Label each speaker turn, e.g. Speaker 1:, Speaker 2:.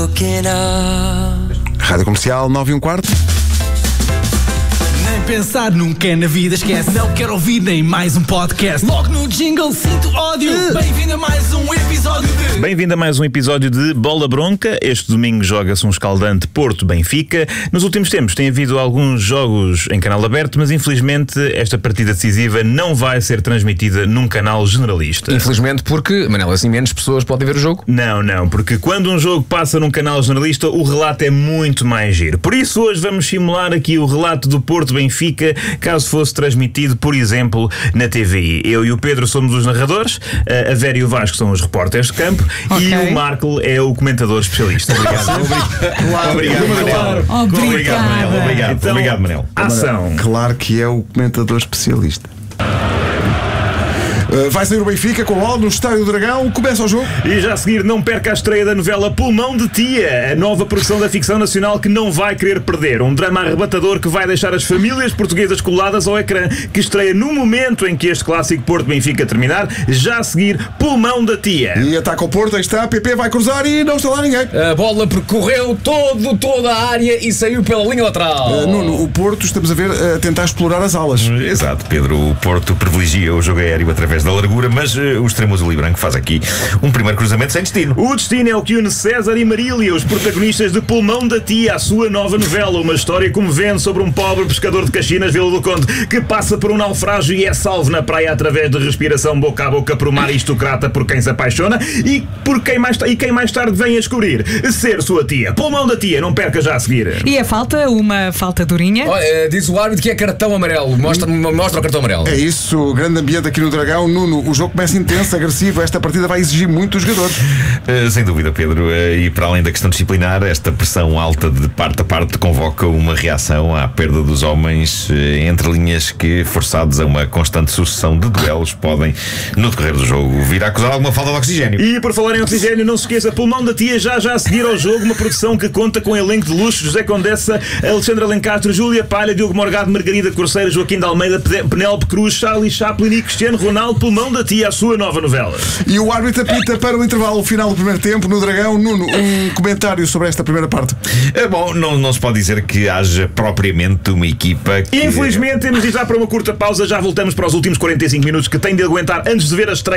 Speaker 1: Rádio Comercial 9 e um quarto.
Speaker 2: Nem pensar nunca na vida, esquece. Não quero ouvir nem mais um podcast. Logo no jingle sinto ódio. Bem-vindo a mais um episódio de...
Speaker 3: Bem-vindo a mais um episódio de Bola Bronca. Este domingo joga-se um escaldante Porto-Benfica. Nos últimos tempos tem havido alguns jogos em canal aberto, mas infelizmente esta partida decisiva não vai ser transmitida num canal generalista.
Speaker 4: Infelizmente porque, Manel, assim menos pessoas podem ver o jogo?
Speaker 3: Não, porque quando um jogo passa num canal generalista, o relato é muito mais giro. Por isso hoje vamos simular aqui o relato do Porto-Benfica, caso fosse transmitido, por exemplo, na TVI. Eu e o Pedro somos os narradores, a Vera e o Vasco são os repórteres de campo, e o Marco é o comentador especialista. Obrigado, Manel.
Speaker 1: Obrigado, Manel.
Speaker 3: Ação.
Speaker 1: Claro que é o comentador especialista. Vai sair o Benfica com o bola no Estádio do Dragão. Começa o jogo.
Speaker 3: E já a seguir, não perca a estreia da novela Pulmão de Tia, a nova produção da ficção nacional que não vai querer perder. Um drama arrebatador que vai deixar as famílias portuguesas coladas ao ecrã, que estreia no momento em que este clássico Porto-Benfica terminar. Já a seguir, Pulmão da Tia.
Speaker 1: E ataca o Porto, aí está, PP vai cruzar e não está lá ninguém.
Speaker 4: A bola percorreu toda a área e saiu pela linha lateral.
Speaker 1: Nuno, o Porto, estamos a ver, a tentar explorar as alas.
Speaker 5: Exato, Pedro. O Porto privilegia o jogo aéreo através da largura, mas o extremo azul e branco faz aqui um primeiro cruzamento sem destino.
Speaker 3: O destino é o que une César e Marília, os protagonistas de Pulmão da Tia, a sua nova novela. Uma história comovente sobre um pobre pescador de Caxinas, Vila do Conde, que passa por um naufrágio e é salvo na praia através de respiração boca a boca por uma aristocrata por quem se apaixona e quem mais tarde vem a descobrir ser sua tia. Pulmão da Tia, não perca já a seguir.
Speaker 6: E a falta? Uma falta durinha?
Speaker 4: Diz o árbitro que é cartão amarelo. Mostra o cartão amarelo.
Speaker 1: É isso, grande ambiente aqui no Dragão. Nuno, o jogo começa intenso, agressivo. Esta partida vai exigir muito dos jogadores.
Speaker 5: Sem dúvida, Pedro. E para além da questão disciplinar, esta pressão alta de parte a parte convoca uma reação à perda dos homens, entre linhas que, forçados a uma constante sucessão de duelos, podem, no decorrer do jogo, vir a acusar alguma falta de oxigênio.
Speaker 3: E por falar em oxigênio, não se esqueça, Pulmão da Tia já a seguir ao jogo, uma produção que conta com elenco de luxo: José Condessa, Alexandre Alencastro, Júlia Palha, Diogo Morgado, Margarida Corceira, Joaquim de Almeida, Penélope Cruz, Charlie Chaplin e Cristiano Ronaldo. Pulmão da Tia, a sua nova novela.
Speaker 1: E o árbitro apita para o intervalo final do primeiro tempo no Dragão. Nuno, um comentário sobre esta primeira parte.
Speaker 5: Bom, não se pode dizer que haja propriamente uma equipa que...
Speaker 3: Infelizmente temos de ir já para uma curta pausa. Já voltamos para os últimos 45 minutos que tem de aguentar antes de ver a estreia